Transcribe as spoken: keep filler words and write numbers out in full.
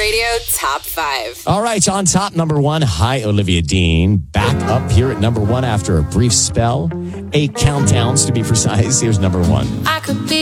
Radio Top five. All right, on top, number one. Hi, Olivia Dean. Back up here at number one after a brief spell. Eight countdowns, to be precise. Here's number one. I could be